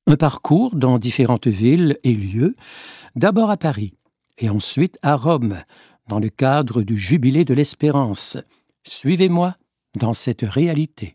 Un parcours dans différentes villes et lieux, d'abord à Paris et ensuite à Rome, dans le cadre du Jubilé de l'Espérance. Suivez-moi dans cette réalité.